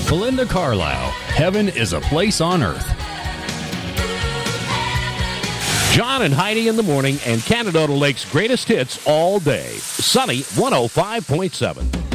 Belinda Carlisle, Heaven is a Place on Earth. John and Heidi in the morning and Canada Lake's greatest hits all day. Sunny 105.7.